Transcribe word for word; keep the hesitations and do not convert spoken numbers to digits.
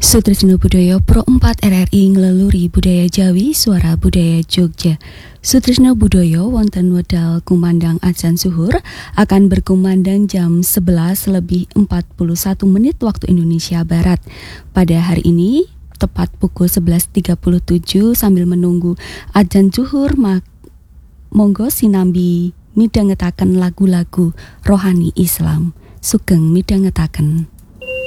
Sutrisno Budaya Pro empat R R I ngleluuri budaya Jawi Suara Budaya Jogja. Sutrisno Budaya wonten wedal kumandang adzan zuhur akan berkumandang jam sebelas lebih empat puluh satu menit waktu Indonesia Barat. Pada hari ini tepat pukul sebelas tiga puluh tujuh sambil menunggu adzan zuhur mak monggo sinambi midhangetaken lagu-lagu rohani Islam. Sugeng midhangetaken.